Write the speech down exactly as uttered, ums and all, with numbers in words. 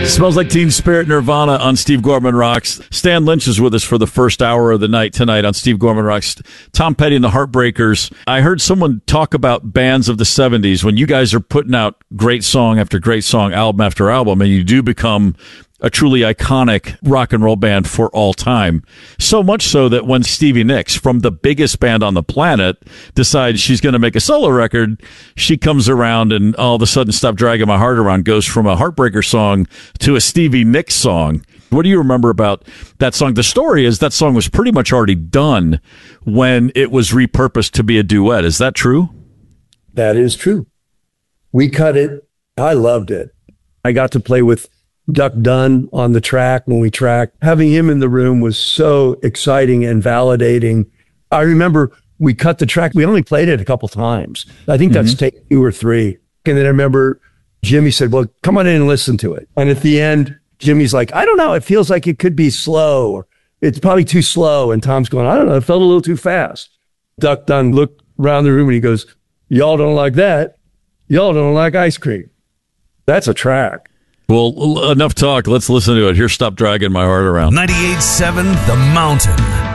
Smells Like Teen Spirit, Nirvana on Steve Gorman Rocks. Stan Lynch is with us for the first hour of the night tonight on Steve Gorman Rocks. Tom Petty and the Heartbreakers. I heard someone talk about bands of the seventies. When you guys are putting out great song after great song, album after album, and you do become a truly iconic rock and roll band for all time. So much so that when Stevie Nicks, from the biggest band on the planet, decides she's going to make a solo record, she comes around and all of a sudden Stop Dragging My Heart Around goes from a Heartbreaker song to a Stevie Nicks song. What do you remember about that song? The story is that song was pretty much already done when it was repurposed to be a duet. Is that true? That is true. We cut it. I loved it. I got to play with Duck Dunn on the track when we tracked. Having him in the room was so exciting and validating. I remember we cut the track. We only played it a couple times. I think that's mm-hmm. take two or three. And then I remember Jimmy said, well, come on in and listen to it. And at the end, Jimmy's like, I don't know. It feels like it could be slow, or it's probably too slow. And Tom's going, I don't know. It felt a little too fast. Duck Dunn looked around the room and he goes, y'all don't like that. Y'all don't like ice cream. That's a track. Well, enough talk. Let's listen to it. Here, Stop Dragging My Heart Around. ninety-eight point seven The Mountain.